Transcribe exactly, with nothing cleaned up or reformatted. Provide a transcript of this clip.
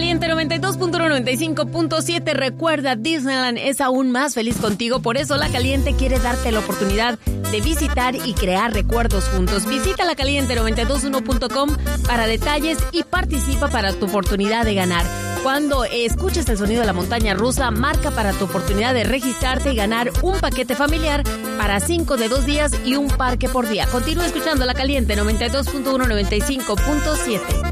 Caliente noventa y dos punto uno, noventa y cinco punto siete. Recuerda, Disneyland es aún más feliz contigo. Por eso La Caliente quiere darte la oportunidad de visitar y crear recuerdos juntos. Visita la caliente noventa y dos punto uno punto com para detalles y participa para tu oportunidad de ganar. Cuando escuches el sonido de la montaña rusa, marca para tu oportunidad de registrarte y ganar un paquete familiar para cinco de dos días y un parque por día. Continúa escuchando La Caliente noventa y dos punto uno, noventa y cinco punto siete.